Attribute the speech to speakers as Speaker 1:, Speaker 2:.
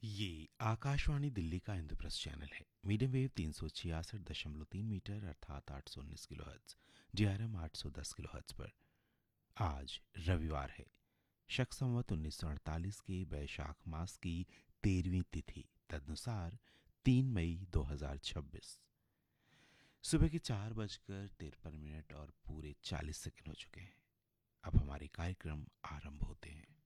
Speaker 1: ये आकाशवाणी दिल्ली का इंद्रप्रस्थ चैनल है। मीडियम वेव 366.3 मीटर अर्थात 819 किलोहर्ट्ज, DRM 810 किलोहर्ट्ज पर। आज रविवार है। शक संवत 1948 के वैशाख मास की 13वीं तिथि तदनुसार 3 मई 2026। सुबह के 4:53 और पूरे 40 सेकंड हो चुके हैं। अब हमारे कार्यक्रम आरंभ होते हैं।